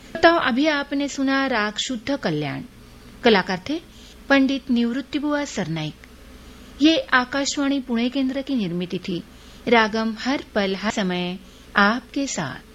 तो अभी आपने सुना राग शुद्ध कल्याण। कलाकार थे पंडित निवृत्तिबुआ सरनाईक। ये आकाशवाणी पुणे केंद्र की निर्मित थी। रागम हर पल हर समय आपके साथ।